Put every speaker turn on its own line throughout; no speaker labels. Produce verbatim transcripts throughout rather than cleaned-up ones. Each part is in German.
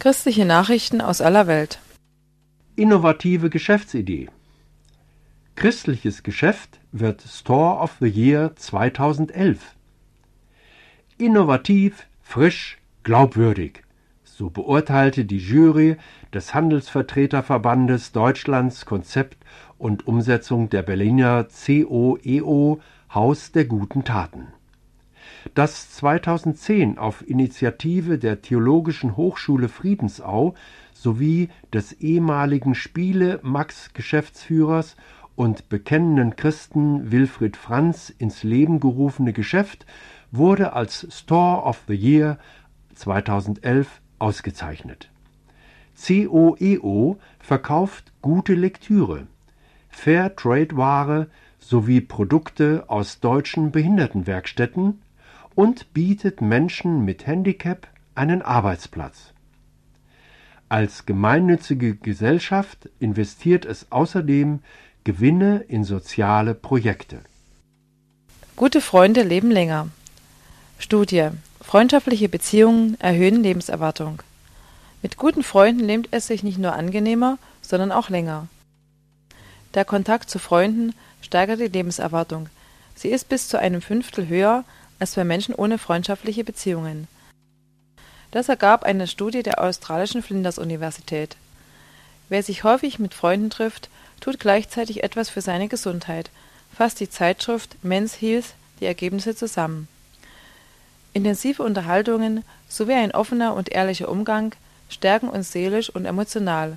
Christliche Nachrichten aus aller Welt.
Innovative Geschäftsidee. Christliches Geschäft wird Store of the Year zweitausendelf. Innovativ, frisch, glaubwürdig. So beurteilte die Jury des Handelsvertreterverbandes Deutschlands Konzept und Umsetzung der Berliner C O E O Haus der guten Taten. Das zweitausendzehn auf Initiative der Theologischen Hochschule Friedensau sowie des ehemaligen Spiele-Max-Geschäftsführers und bekennenden Christen Wilfried Franz ins Leben gerufene Geschäft wurde als Store of the Year zweitausendelf ausgezeichnet. C O E O verkauft gute Lektüre, Fairtrade-Ware sowie Produkte aus deutschen Behindertenwerkstätten und bietet Menschen mit Handicap einen Arbeitsplatz. Als gemeinnützige Gesellschaft investiert es außerdem Gewinne in soziale Projekte.
Gute Freunde leben länger. Studie: Freundschaftliche Beziehungen erhöhen Lebenserwartung. Mit guten Freunden lebt es sich nicht nur angenehmer, sondern auch länger. Der Kontakt zu Freunden steigert die Lebenserwartung. Sie ist bis zu einem Fünftel höher als bei Menschen ohne freundschaftliche Beziehungen. Das ergab eine Studie der australischen Flinders-Universität. Wer sich häufig mit Freunden trifft, tut gleichzeitig etwas für seine Gesundheit, fasst die Zeitschrift Men's Health die Ergebnisse zusammen. Intensive Unterhaltungen sowie ein offener und ehrlicher Umgang stärken uns seelisch und emotional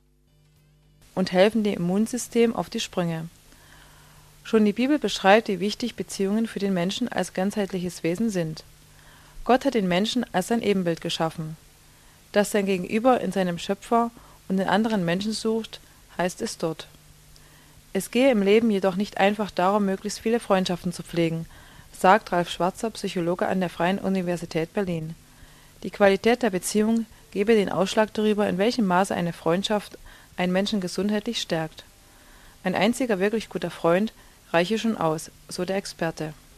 und helfen dem Immunsystem auf die Sprünge. Schon die Bibel beschreibt, wie wichtig Beziehungen für den Menschen als ganzheitliches Wesen sind. Gott hat den Menschen als sein Ebenbild geschaffen. Dass sein Gegenüber in seinem Schöpfer und in anderen Menschen sucht, heißt es dort. Es gehe im Leben jedoch nicht einfach darum, möglichst viele Freundschaften zu pflegen, sagt Ralf Schwarzer, Psychologe an der Freien Universität Berlin. Die Qualität der Beziehung gebe den Ausschlag darüber, in welchem Maße eine Freundschaft einen Menschen gesundheitlich stärkt. Ein einziger wirklich guter Freund reiche schon aus, so der Experte.